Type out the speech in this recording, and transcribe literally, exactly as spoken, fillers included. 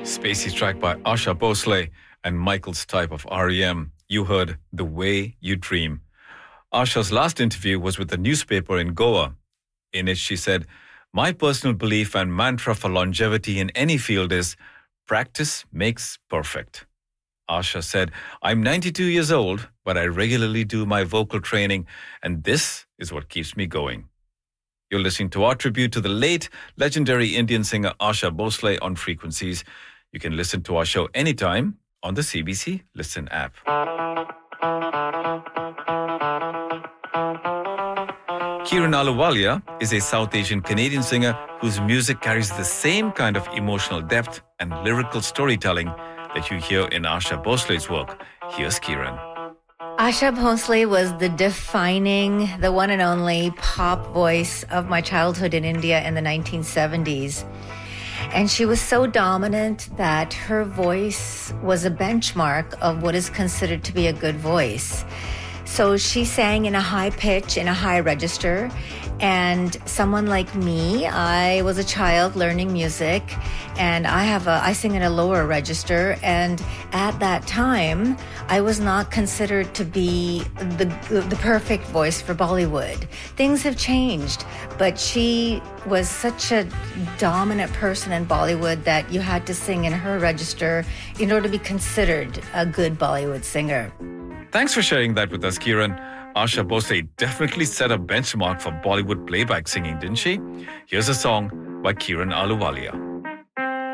Spacey track by Asha Bhosle and Michael Stipe of R E M. You heard The Way You Dream. Asha's last interview was with a newspaper in Goa. In it, she said, "My personal belief and mantra for longevity in any field is practice makes perfect." Asha said, "I'm ninety-two years old, but I regularly do my vocal training, and this is what keeps me going." You're listening to our tribute to the late, legendary Indian singer Asha Bhosle on Frequencies. You can listen to our show anytime on the C B C Listen app. Kiran Ahluwalia is a South Asian Canadian singer whose music carries the same kind of emotional depth and lyrical storytelling that you hear in Asha Bhosle's work. Here's Kiran. Asha Bhosle was the defining, the one and only pop voice of my childhood in India in the nineteen seventies. And she was so dominant that her voice was a benchmark of what is considered to be a good voice. So she sang in a high pitch, in a high register. And someone like me, I was a child learning music, and I have a, I sing in a lower register. And at that time, I was not considered to be the the perfect voice for Bollywood. Things have changed, but she was such a dominant person in Bollywood that you had to sing in her register in order to be considered a good Bollywood singer. Thanks for sharing that with us, Kiran. Asha Bhosle definitely set a benchmark for Bollywood playback singing, didn't she? Here's a song by Kiran Ahluwalia.